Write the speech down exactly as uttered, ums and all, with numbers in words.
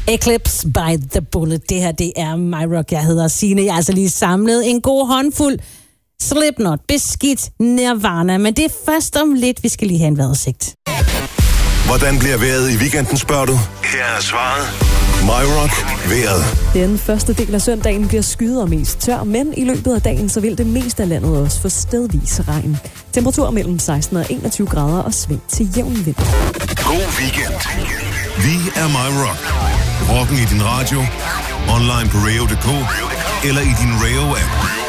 Eclipse by the Bullet. Det her, det er My Rock. Jeg hedder Signe. Jeg har altså lige samlet en god håndfuld Slipknot, beskidt Nirvana. Men det er først om lidt, vi skal lige have en vejrudsigt. Hvordan bliver vejret i weekenden, spørger du? Her er svaret. My Rock vejret. Den første del af søndagen bliver skyet og mest tør, men i løbet af dagen så vil det meste af landet også få stedvis regn. Temperatur mellem seksten og enogtyve grader og sving til jævn vind. God weekend. Vi er My Rock. Rocken i din radio, online på radio punktum d k eller i din Radio-app.